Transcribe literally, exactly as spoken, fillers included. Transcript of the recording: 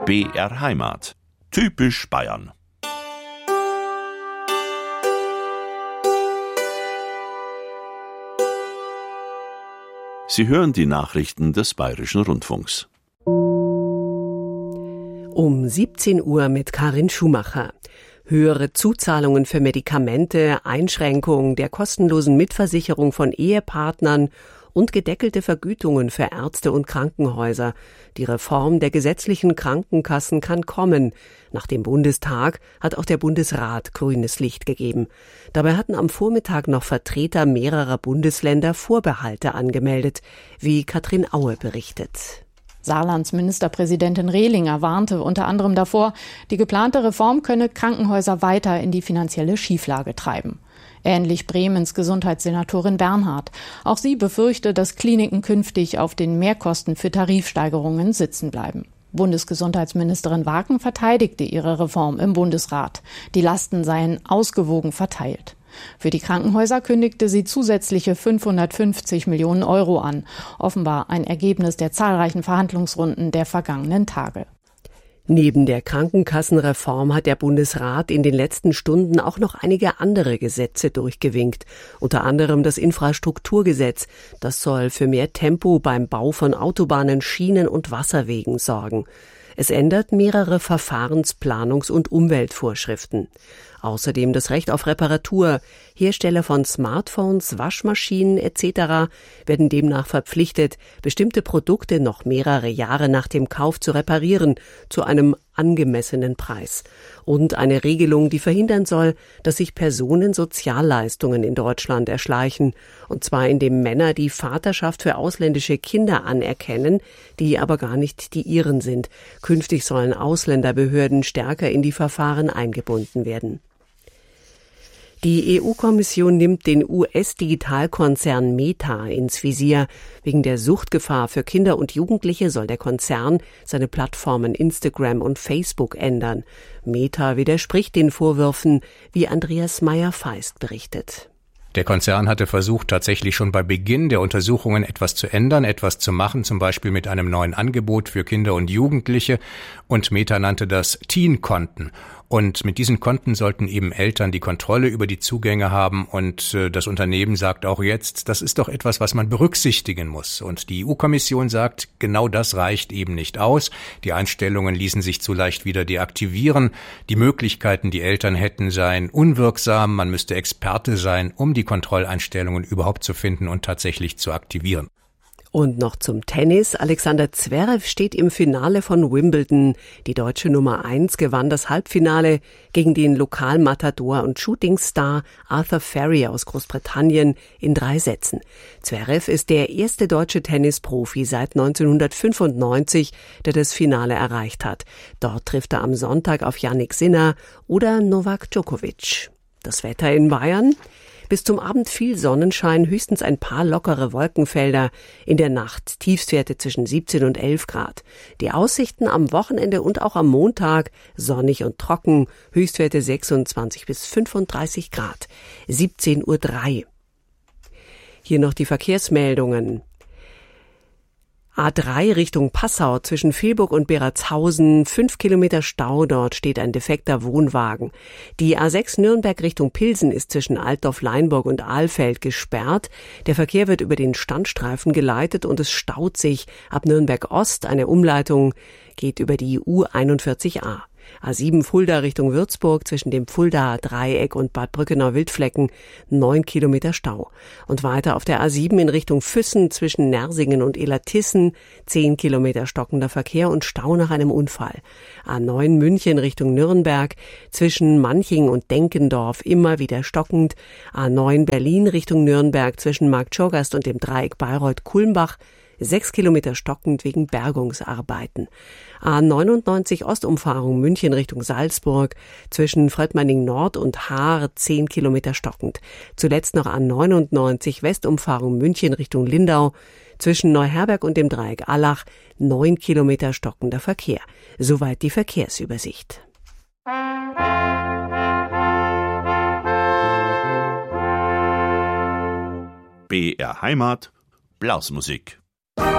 B R Heimat. Typisch Bayern. Sie hören die Nachrichten des Bayerischen Rundfunks. Um siebzehn Uhr mit Karin Schumacher. Höhere Zuzahlungen für Medikamente, Einschränkung der kostenlosen Mitversicherung von Ehepartnern und gedeckelte Vergütungen für Ärzte und Krankenhäuser. Die Reform der gesetzlichen Krankenkassen kann kommen. Nach dem Bundestag hat auch der Bundesrat grünes Licht gegeben. Dabei hatten am Vormittag noch Vertreter mehrerer Bundesländer Vorbehalte angemeldet, wie Katrin Aue berichtet. Saarlands Ministerpräsidentin Rehlinger warnte unter anderem davor, die geplante Reform könne Krankenhäuser weiter in die finanzielle Schieflage treiben. Ähnlich Bremens Gesundheitssenatorin Bernhard. Auch sie befürchte, dass Kliniken künftig auf den Mehrkosten für Tarifsteigerungen sitzen bleiben. Bundesgesundheitsministerin Wagen verteidigte ihre Reform im Bundesrat. Die Lasten seien ausgewogen verteilt. Für die Krankenhäuser kündigte sie zusätzliche fünfhundertfünfzig Millionen Euro an. Offenbar ein Ergebnis der zahlreichen Verhandlungsrunden der vergangenen Tage. Neben der Krankenkassenreform hat der Bundesrat in den letzten Stunden auch noch einige andere Gesetze durchgewinkt. Unter anderem das Infrastrukturgesetz. Das soll für mehr Tempo beim Bau von Autobahnen, Schienen und Wasserwegen sorgen. Es ändert mehrere Verfahrensplanungs- und Umweltvorschriften. Außerdem das Recht auf Reparatur. Hersteller von Smartphones, Waschmaschinen et cetera werden demnach verpflichtet, bestimmte Produkte noch mehrere Jahre nach dem Kauf zu reparieren, zu einem angemessenen Preis. Und eine Regelung, die verhindern soll, dass sich Personen Sozialleistungen in Deutschland erschleichen. Und zwar indem Männer die Vaterschaft für ausländische Kinder anerkennen, die aber gar nicht die ihren sind. Künftig sollen Ausländerbehörden stärker in die Verfahren eingebunden werden. Die E U-Kommission nimmt den U S-Digitalkonzern Meta ins Visier. Wegen der Suchtgefahr für Kinder und Jugendliche soll der Konzern seine Plattformen Instagram und Facebook ändern. Meta widerspricht den Vorwürfen, wie Andreas Meyer-Feist berichtet. Der Konzern hatte versucht, tatsächlich schon bei Beginn der Untersuchungen etwas zu ändern, etwas zu machen, zum Beispiel mit einem neuen Angebot für Kinder und Jugendliche. Und Meta nannte das Teen-Konten. Und mit diesen Konten sollten eben Eltern die Kontrolle über die Zugänge haben. Und äh, das Unternehmen sagt auch jetzt, das ist doch etwas, was man berücksichtigen muss. Und die E U-Kommission sagt, genau das reicht eben nicht aus. Die Einstellungen ließen sich zu leicht wieder deaktivieren. Die Möglichkeiten, die Eltern hätten, seien unwirksam. Man müsste Experte sein, um die Kontrolleinstellungen überhaupt zu finden und tatsächlich zu aktivieren. Und noch zum Tennis. Alexander Zverev steht im Finale von Wimbledon. Die deutsche Nummer eins gewann das Halbfinale gegen den Lokalmatador und Shootingstar Arthur Ferry aus Großbritannien in drei Sätzen. Zverev ist der erste deutsche Tennisprofi seit neunzehnhundertfünfundneunzig, der das Finale erreicht hat. Dort trifft er am Sonntag auf Jannik Sinner oder Novak Djokovic. Das Wetter in Bayern? Bis zum Abend viel Sonnenschein, höchstens ein paar lockere Wolkenfelder. In der Nacht Tiefstwerte zwischen siebzehn und elf Grad. Die Aussichten am Wochenende und auch am Montag sonnig und trocken. Höchstwerte sechsundzwanzig bis fünfunddreißig Grad. siebzehn Uhr drei. Hier noch die Verkehrsmeldungen. A drei Richtung Passau zwischen Vilburg und Beratshausen, fünf Kilometer Stau, dort steht ein defekter Wohnwagen. Die A sechs Nürnberg Richtung Pilsen ist zwischen Altdorf-Leinburg und Ahlfeld gesperrt. Der Verkehr wird über den Standstreifen geleitet und es staut sich ab Nürnberg Ost. Eine Umleitung geht über die U einundvierzig a. A sieben Fulda Richtung Würzburg zwischen dem Fuldaer Dreieck und Bad Brückenau-Wildflecken neun Kilometer Stau. Und weiter auf der A sieben in Richtung Füssen zwischen Nersingen und Illertissen zehn Kilometer stockender Verkehr und Stau nach einem Unfall. A neun München Richtung Nürnberg zwischen Manching und Denkendorf immer wieder stockend. A neun Berlin Richtung Nürnberg zwischen Marktschorgast und dem Dreieck Bayreuth-Kulmbach sechs Kilometer stockend wegen Bergungsarbeiten. A neunundneunzig Ostumfahrung München Richtung Salzburg zwischen Fröttmanning Nord und Haar zehn Kilometer stockend. Zuletzt noch A neunundneunzig Westumfahrung München Richtung Lindau zwischen Neuherberg und dem Dreieck Allach neun Kilometer stockender Verkehr. Soweit die Verkehrsübersicht. B R Heimat, Blasmusik.